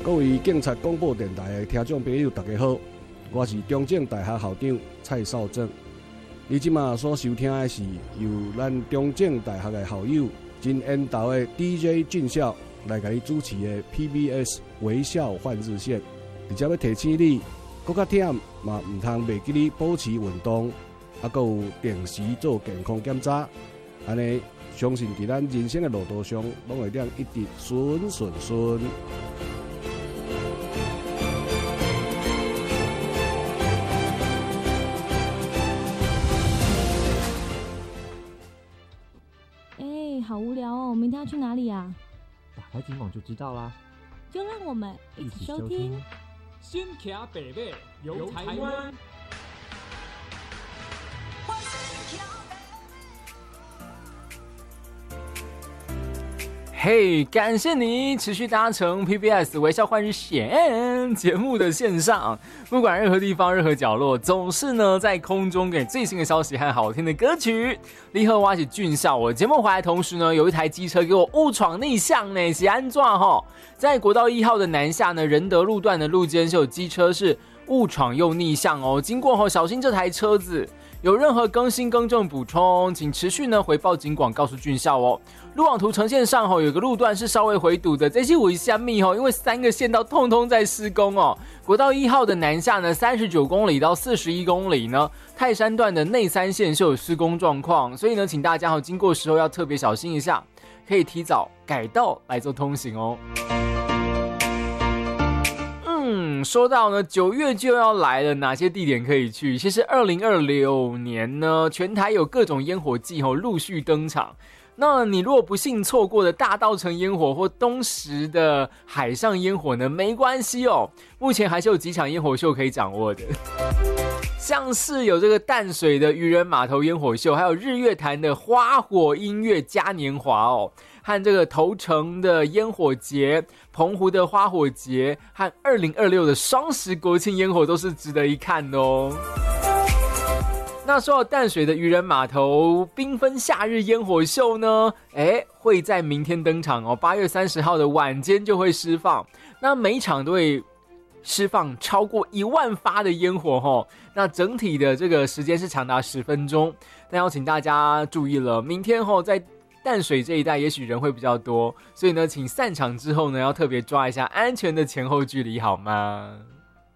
各位警察广播电台的听众朋友，大家好，我是中正大学校长蔡少正。你即马所收听的是由咱中正大学的校友真缘投的 DJ 俊孝来给你主持的 PBS 微笑换日线，而且要提醒你，搁较忝嘛，唔通袂记你保持运动，啊，搁有定时做健康检查，安尼相信伫咱人生的路途上，拢会当一直顺顺顺。 好无聊哦，明天要去哪里啊？ 打开警网就知道啦。 就让我们一起收听《 新骑北北游台湾》。嘿，感谢你持续搭乘 PBS 微笑换日线节目的线上，不管任何地方、任何角落，总是呢在空中给最新的消息和好听的歌曲。立刻挖起俊孝，我节目回来同时呢，有一台机车给我误闯逆向呢，是安怎吼？在国道1号的南下呢，仁德路段的路肩是有机车是误闯又逆向哦，经过后小心这台车子。有任何更新更正补充，请持续呢回报警广告诉俊孝哦。路网图呈现上有个路段是稍微回堵的，这是为什么因为3个线道通通在施工哦。国道1号的南下呢39公里到41公里呢，泰山段的内3线是有施工状况，所以呢请大家经过时候要特别小心一下，可以提早改道来做通行哦。说到呢9月就要来了，哪些地点可以去？其实2026年呢，全台有各种烟火季陆续登场。那你如果不幸错过的大稻埕烟火或东石的海上烟火呢，没关系哦，目前还是有几场烟火秀可以掌握的。像是有这个淡水的渔人码头烟火秀，还有日月潭的花火音乐嘉年华哦，和这个头城的烟火节、澎湖的花火节和2026的双十国庆烟火都是值得一看的哦。那说到淡水的渔人码头缤纷夏日烟火秀呢，会在明天登场哦，8月30号的晚间就会释放。那每一场都会释放超过1万发的烟火哦，那整体的这个时间是长达10分钟。但要请大家注意了，明天在淡水这一带也许人会比较多，所以呢，请散场之后呢，要特别抓一下安全的前后距离好吗？